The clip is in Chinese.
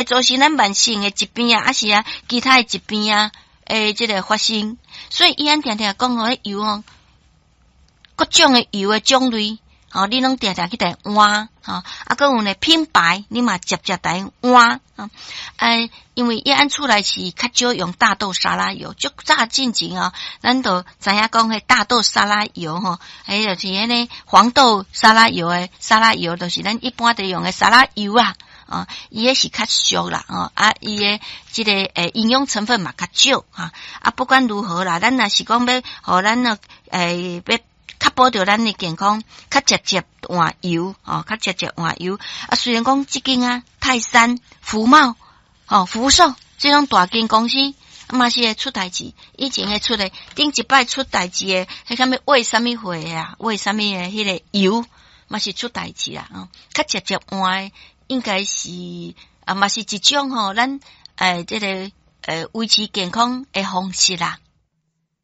造成咱慢性的疾病啊，还是啊其他的疾病啊，这个发生。所以伊安常常讲迄油哦，各种的油的种类，你拢常常去来换，啊，搁有呢品牌，你嘛接来换，因为伊安厝内是较少用大豆沙拉油，就早进前啊，咱都知影讲迄大豆沙拉油吼，就是迄个黄豆沙拉油的沙拉油，就是咱一般的用的沙拉油啊。伊个是较俗啦，伊个即个营养成分嘛较少不管如何啦，咱若是讲要互咱要确保着咱的健康，较直接换油较直接换油虽然讲即间泰山、福茂、福寿这种大间公司嘛是会出代志，以前会出的，顶一摆出代志的，迄啥物为什么会为什么的迄个油嘛是出代志啦较直接换的。应该是嘛是一种咱这个维持健康的方式啦。